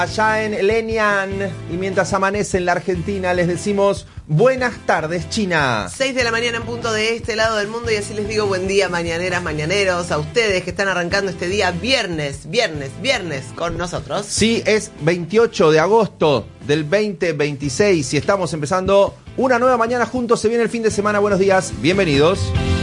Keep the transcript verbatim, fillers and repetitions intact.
Allá en Lenian, y mientras amanece en la Argentina, les decimos buenas tardes, China. seis de la mañana en punto de este lado del mundo, y así les digo buen día, mañaneras, mañaneros, a ustedes que están arrancando este día viernes, viernes, viernes con nosotros. Sí, es veintiocho de agosto del veinte veintiséis y estamos empezando una nueva mañana juntos. Se viene el fin de semana. Buenos días, bienvenidos.